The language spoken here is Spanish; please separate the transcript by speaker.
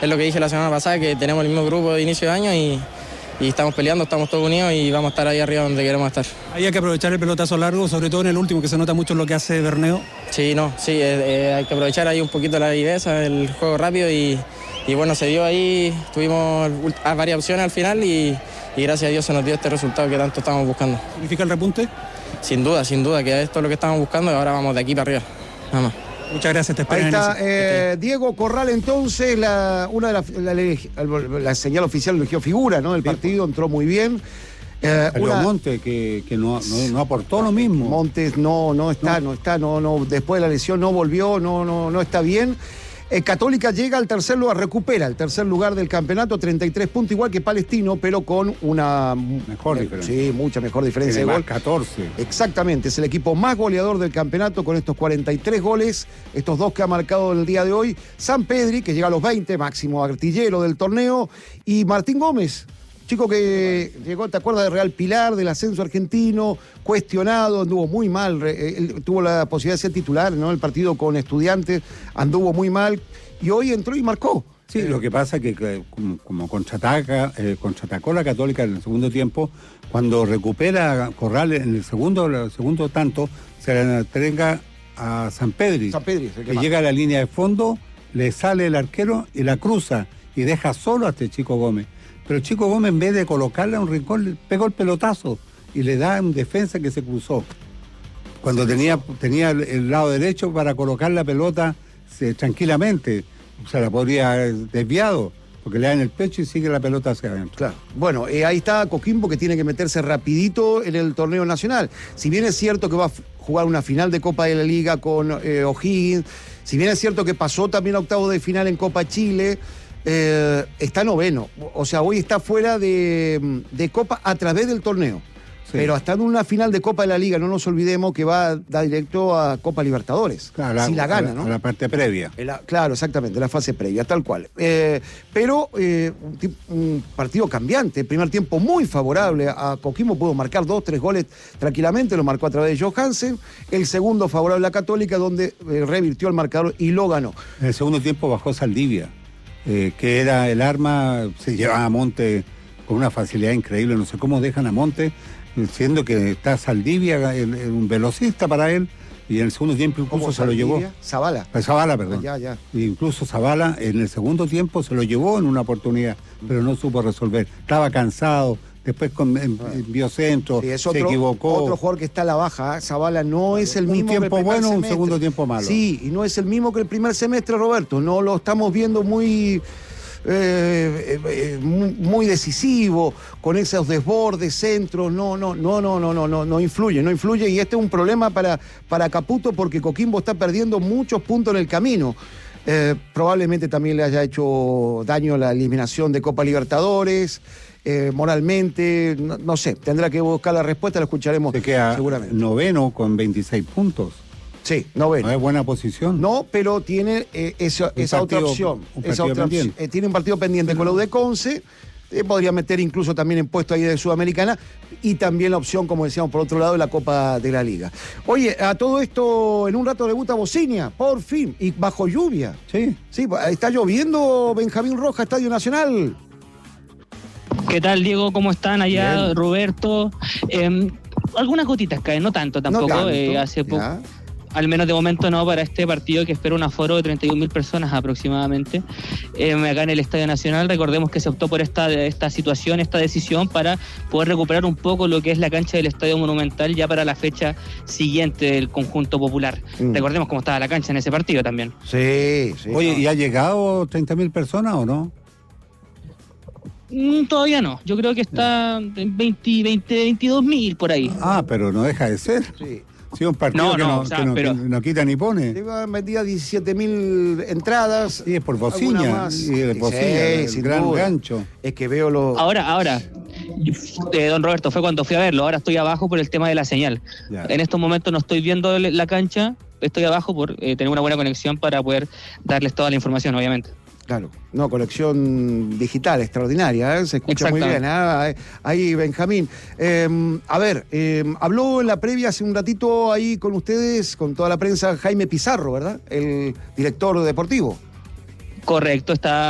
Speaker 1: es lo que dije la semana pasada, que tenemos el mismo grupo de inicio de año y estamos peleando, estamos todos unidos y vamos a estar ahí arriba donde queremos estar.
Speaker 2: Hay que aprovechar el pelotazo largo, sobre todo en el último, que se nota mucho en lo que hace Berneo.
Speaker 1: Sí, hay que aprovechar ahí un poquito la viveza, el juego rápido y bueno, se dio ahí, tuvimos varias opciones al final y gracias a Dios se nos dio este resultado que tanto estábamos buscando.
Speaker 2: ¿Significa el repunte?
Speaker 1: Sin duda, que esto es lo que estábamos buscando y ahora vamos de aquí para arriba, nada más.
Speaker 2: Muchas gracias, te espero.
Speaker 3: Ahí está Diego Corral, entonces, la señal oficial eligió figura, ¿no? El partido entró muy bien.
Speaker 4: Montes que no aportó lo mismo.
Speaker 3: Montes no está, después de la lesión no volvió, no está bien. Católica llega al tercer lugar, recupera el tercer lugar del campeonato, 33 puntos, igual que Palestino, pero con una
Speaker 4: mejor diferencia.
Speaker 3: Sí, mucha mejor diferencia de gol.
Speaker 4: 14.
Speaker 3: Exactamente, es el equipo más goleador del campeonato con estos 43 goles, estos dos que ha marcado en el día de hoy. San Pedri, que llega a los 20, máximo artillero del torneo, y Martín Gómez, chico que llegó, ¿te acuerdas de Real Pilar, del ascenso argentino? Cuestionado, anduvo muy mal, él tuvo la posibilidad de ser titular, ¿no? El partido con Estudiantes anduvo muy mal y hoy entró y marcó.
Speaker 4: Sí, lo que pasa es que como contraatacó la Católica en el segundo tiempo, cuando recupera Corral en el segundo tanto, se le entrega a San Pedri, que llega a la línea de fondo, le sale el arquero y la cruza y deja solo a este Chico Gómez. Pero el Chico Gómez, en vez de colocarle a un rincón, le pegó el pelotazo y le da un defensa que se cruzó. Cuando tenía el lado derecho para colocar la pelota tranquilamente, se la podría haber desviado, porque le da en el pecho y sigue la pelota hacia adentro.
Speaker 3: Claro. Bueno, ahí está Coquimbo, que tiene que meterse rapidito en el torneo nacional. Si bien es cierto que va a jugar una final de Copa de la Liga con O'Higgins, si bien es cierto que pasó también a octavos de final en Copa Chile, está noveno, o sea, hoy está fuera de Copa a través del torneo, sí. Pero hasta en una final de Copa de la Liga, no nos olvidemos que va a dar directo a Copa Libertadores,
Speaker 4: claro,
Speaker 3: si la gana, ¿no?
Speaker 4: A la parte previa.
Speaker 3: Claro, exactamente, la fase previa, tal cual. Pero un partido cambiante, primer tiempo muy favorable a Coquimbo, pudo marcar 2-3 goles tranquilamente, lo marcó a través de Johansen, el segundo favorable a Católica, donde revirtió el marcador y lo ganó.
Speaker 4: En el segundo tiempo bajó Saldivia. Que era el arma, se llevaba a Monte con una facilidad increíble, no sé cómo dejan a Monte, siendo que está Saldivia, un velocista para él, y en el segundo tiempo incluso se lo llevó.
Speaker 3: Zavala,
Speaker 4: perdón.
Speaker 3: Ya.
Speaker 4: Incluso Zavala en el segundo tiempo se lo llevó en una oportunidad, pero no supo resolver. Estaba cansado, después envió centro, sí, se equivocó.
Speaker 3: Otro jugador que está a la baja, Zavala no es el mismo.
Speaker 4: Un tiempo
Speaker 3: que el
Speaker 4: bueno,
Speaker 3: semestre.
Speaker 4: Un segundo tiempo malo.
Speaker 3: Sí, y no es el mismo que el primer semestre, Roberto. No lo estamos viendo muy decisivo, con esos desbordes, centros. No influye. Y este es un problema para Caputo, porque Coquimbo está perdiendo muchos puntos en el camino. Probablemente también le haya hecho daño la eliminación de Copa Libertadores. Moralmente, no sé, tendrá que buscar la respuesta, la escucharemos seguramente.
Speaker 4: Noveno con 26 puntos.
Speaker 3: Sí, noveno.
Speaker 4: No es buena posición.
Speaker 3: No, pero tiene esa otra opción. Tiene un partido pendiente con la UDEConce, podría meter incluso también en puesto ahí de Sudamericana, y también la opción, como decíamos, por otro lado, de la Copa de la Liga. Oye, a todo esto, en un rato debuta Bocinia, por fin, y bajo lluvia.
Speaker 4: Sí,
Speaker 3: está lloviendo, Benjamín Rojas, Estadio Nacional.
Speaker 5: ¿Qué tal, Diego? ¿Cómo están allá?
Speaker 3: Bien.
Speaker 5: Roberto. Algunas gotitas caen, no tanto tampoco.
Speaker 3: No tanto,
Speaker 5: hace poco, al menos de momento no, para este partido que espera un aforo de 31.000 personas aproximadamente. Acá en el Estadio Nacional, recordemos que se optó por esta situación, esta decisión, para poder recuperar un poco lo que es la cancha del Estadio Monumental ya para la fecha siguiente del conjunto popular. Recordemos cómo estaba la cancha en ese partido también.
Speaker 3: Sí.
Speaker 4: Oye, ¿y ha llegado 30.000 personas o no?
Speaker 5: Todavía no, yo creo que está en 22.000 por ahí.
Speaker 4: Ah, pero no deja de ser.
Speaker 3: Sí.
Speaker 4: Sí, un partido que no quita ni pone.
Speaker 3: Vendía 17.000 entradas.
Speaker 4: Sí, es por Bocinia.
Speaker 3: Sí,
Speaker 4: el gran
Speaker 3: duda.
Speaker 4: gancho.
Speaker 5: Es que veo lo... Ahora, don Roberto, fue cuando fui a verlo. Ahora estoy abajo por el tema de la señal. Ya. En estos momentos no estoy viendo la cancha, estoy abajo por tener una buena conexión para poder darles toda la información, obviamente.
Speaker 3: Claro, conexión digital extraordinaria, se escucha muy bien. Ahí, Benjamín. Habló en la previa hace un ratito ahí con ustedes, con toda la prensa, Jaime Pizarro, ¿verdad? El director deportivo.
Speaker 5: Correcto, está